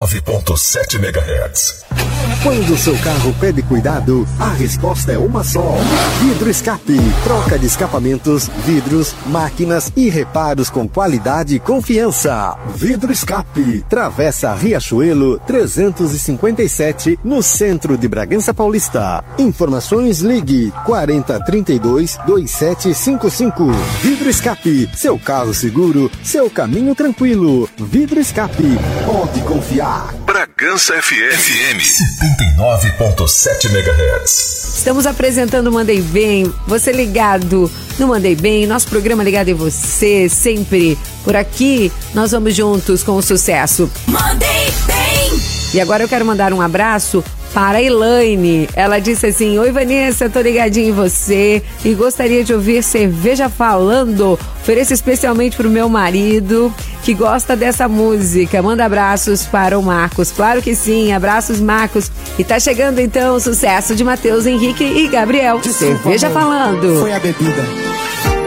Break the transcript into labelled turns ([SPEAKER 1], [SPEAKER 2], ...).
[SPEAKER 1] 89.7 MHz.
[SPEAKER 2] Quando o seu carro pede cuidado, a resposta é uma só. Vidro Escape. Troca de escapamentos, vidros, máquinas e reparos com qualidade e confiança. Vidro Escape. Travessa Riachuelo 357, no centro de Bragança Paulista. Informações, ligue 4032-2755. Vidro Escape. Seu carro seguro, seu caminho tranquilo. Vidro Escape. Pode confiar.
[SPEAKER 1] Bragança FM 79.7 MHz.
[SPEAKER 3] Estamos apresentando o Mandei Bem. Você ligado no Mandei Bem, nosso programa ligado em você, sempre por aqui. Nós vamos juntos com o sucesso. Mandei Bem! E agora eu quero mandar um abraço para a Elaine. Ela disse assim: oi Vanessa, tô ligadinha em você e gostaria de ouvir Cerveja Falando. Ofereço especialmente pro meu marido que gosta dessa música. Manda abraços para o Marcos. Claro que sim, abraços Marcos. E tá chegando então o sucesso de Matheus, Henrique e Gabriel. Cerveja Falando.
[SPEAKER 4] Foi a bebida.